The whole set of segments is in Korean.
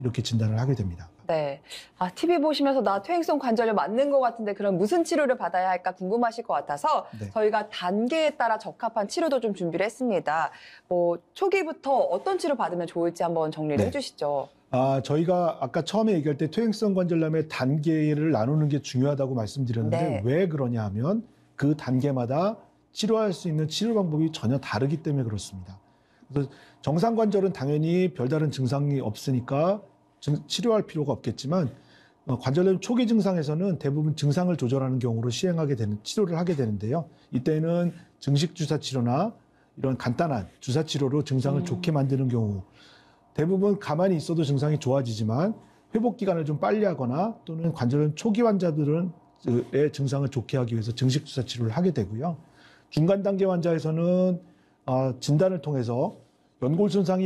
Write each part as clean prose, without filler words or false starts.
이렇게 진단을 하게 됩니다. 네. TV 보시면서 나 퇴행성 관절염 맞는 것 같은데 그럼 무슨 치료를 받아야 할까 궁금하실 것 같아서 네. 저희가 단계에 따라 적합한 치료도 좀 준비를 했습니다. 초기부터 어떤 치료 받으면 좋을지 한번 정리를 네. 해주시죠. 저희가 아까 처음에 얘기할 때 퇴행성 관절염의 단계를 나누는 게 중요하다고 말씀드렸는데 네. 왜 그러냐 하면 그 단계마다 치료할 수 있는 치료 방법이 전혀 다르기 때문에 그렇습니다. 그래서 정상 관절은 당연히 별다른 증상이 없으니까 치료할 필요가 없겠지만 관절염 초기 증상에서는 대부분 증상을 조절하는 경우로 치료를 하게 되는데요. 이때는 증식 주사 치료나 이런 간단한 주사 치료로 증상을 좋게 만드는 경우, 대부분 가만히 있어도 증상이 좋아지지만 회복 기간을 좀 빨리 하거나 또는 관절염 초기 환자들의 증상을 좋게 하기 위해서 증식 주사 치료를 하게 되고요. 중간 단계 환자에서는 진단을 통해서 연골 손상이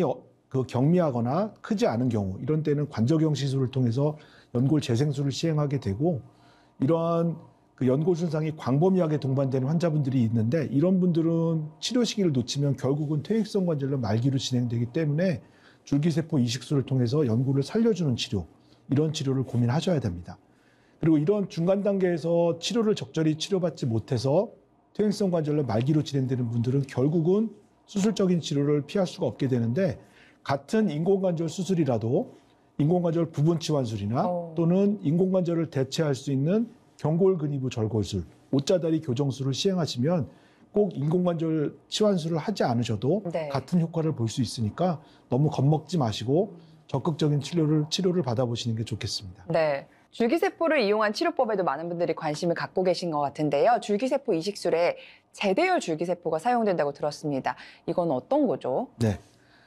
경미하거나 크지 않은 경우, 이런 때는 관저경 시술을 통해서 연골 재생술을 시행하게 되고, 이러한 연골 손상이 광범위하게 동반되는 환자분들이 있는데 이런 분들은 치료 시기를 놓치면 결국은 퇴행성 관절염 말기로 진행되기 때문에 줄기세포 이식술을 통해서 연골을 살려주는 치료, 이런 치료를 고민하셔야 됩니다. 그리고 이런 중간 단계에서 치료를 적절히 치료받지 못해서 퇴행성 관절염 말기로 진행되는 분들은 결국은 수술적인 치료를 피할 수가 없게 되는데, 같은 인공관절 수술이라도 인공관절 부분 치환술이나 또는 인공관절을 대체할 수 있는 경골근위부 절골술, 옷자다리 교정술을 시행하시면 꼭 인공관절 치환술을 하지 않으셔도 네. 같은 효과를 볼 수 있으니까 너무 겁먹지 마시고 적극적인 치료를 받아보시는 게 좋겠습니다. 네. 줄기세포를 이용한 치료법에도 많은 분들이 관심을 갖고 계신 것 같은데요. 줄기세포 이식술에 제대열 줄기세포가 사용된다고 들었습니다. 이건 어떤 거죠? 네.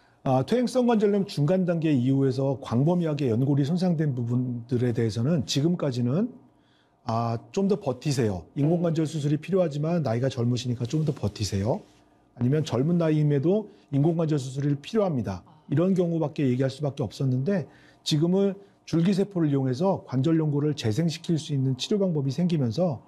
퇴행성 관절염 중간 단계 이후에서 광범위하게 연골이 손상된 부분들에 대해서는 지금까지는 좀 더 버티세요. 인공관절 수술이 필요하지만 나이가 젊으시니까 좀 더 버티세요. 아니면 젊은 나이임에도 인공관절 수술이 필요합니다. 이런 경우밖에 얘기할 수밖에 없었는데, 지금은 줄기세포를 이용해서 관절 연골을 재생시킬 수 있는 치료 방법이 생기면서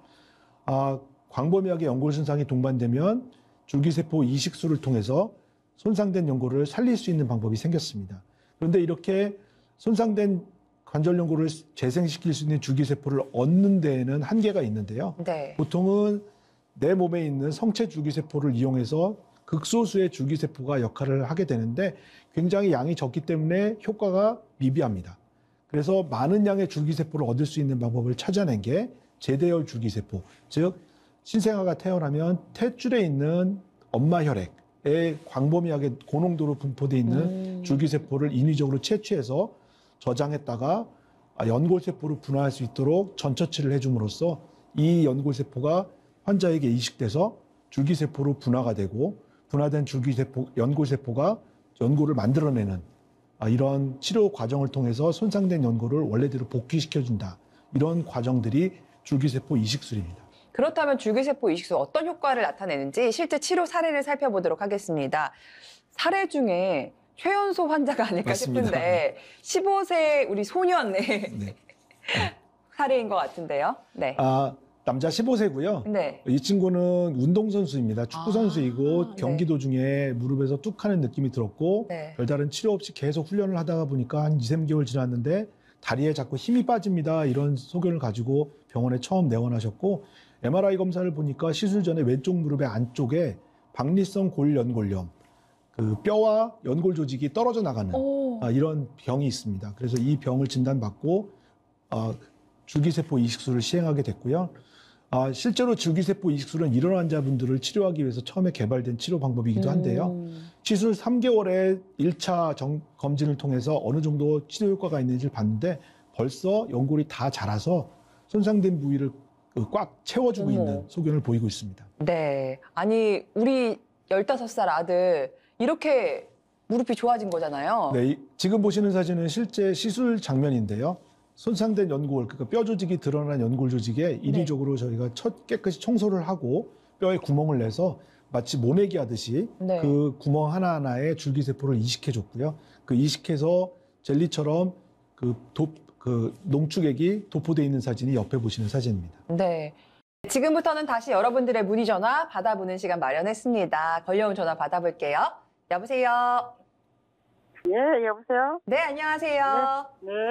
광범위하게 연골 손상이 동반되면 줄기세포 이식술을 통해서 손상된 연골을 살릴 수 있는 방법이 생겼습니다. 그런데 이렇게 손상된 관절 연골을 재생시킬 수 있는 줄기세포를 얻는 데에는 한계가 있는데요. 네. 보통은 내 몸에 있는 성체 줄기세포를 이용해서 극소수의 줄기세포가 역할을 하게 되는데 굉장히 양이 적기 때문에 효과가 미비합니다. 그래서 많은 양의 줄기세포를 얻을 수 있는 방법을 찾아낸 게 제대열 줄기세포, 즉 신생아가 태어나면 탯줄에 있는 엄마 혈액에 광범위하게 고농도로 분포되어 있는 줄기세포를 인위적으로 채취해서 저장했다가 연골세포로 분화할 수 있도록 전처치를 해줌으로써 이 연골세포가 환자에게 이식돼서 줄기세포로 분화가 되고, 분화된 연골세포가 연골을 만들어내는 이런 치료 과정을 통해서 손상된 연골을 원래대로 복귀시켜준다. 이런 과정들이 줄기세포 이식술입니다. 그렇다면 줄기세포 이식술 어떤 효과를 나타내는지 실제 치료 사례를 살펴보도록 하겠습니다. 사례 중에 최연소 환자가 아닐까 맞습니다. 싶은데 15세 우리 소년의 네. 사례인 것 같은데요. 네. 남자 15세고요. 네. 이 친구는 운동선수입니다. 축구선수이고 네. 경기 도중에 무릎에서 뚝 하는 느낌이 들었고 네. 별다른 치료 없이 계속 훈련을 하다가 보니까 한 2, 3개월 지났는데 다리에 자꾸 힘이 빠집니다. 이런 소견을 가지고 병원에 처음 내원하셨고, MRI 검사를 보니까 시술 전에 왼쪽 무릎의 안쪽에 박리성 골연골염, 뼈와 연골 조직이 떨어져 나가는 이런 병이 있습니다. 그래서 이 병을 진단받고 줄기세포 이식술을 시행하게 됐고요. 실제로 줄기세포 이식술은 이런 환자분들을 치료하기 위해서 처음에 개발된 치료 방법이기도 한데요. 시술 3개월에 1차 검진을 통해서 어느 정도 치료 효과가 있는지를 봤는데 벌써 연골이 다 자라서 손상된 부위를 꽉 채워주고 있는 소견을 보이고 있습니다. 네. 아니, 우리 15살 아들 이렇게 무릎이 좋아진 거잖아요. 네, 지금 보시는 사진은 실제 시술 장면인데요. 손상된 연골, 그러니까 뼈 조직이 드러난 연골 조직에 인위적으로 저희가 깨끗이 청소를 하고 뼈에 구멍을 내서 마치 모내기 하듯이 네. 그 구멍 하나하나에 줄기세포를 이식해 줬고요. 그 이식해서 젤리처럼 농축액이 도포되어 있는 사진이 옆에 보시는 사진입니다. 네. 지금부터는 다시 여러분들의 문의 전화 받아보는 시간 마련했습니다. 걸려온 전화 받아볼게요. 여보세요? 예, 여보세요? 네, 안녕하세요. 네.